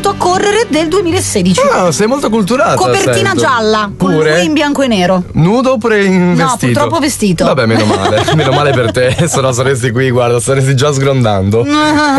venuto a correre del 2016. Ah, sei molto culturata. Copertina sento. gialla, con Pure? lui in bianco e nero. Nudo oppure in No, vestito? purtroppo vestito. Vabbè, meno male. Meno male per te, se no saresti qui, guarda, saresti già sgrondando.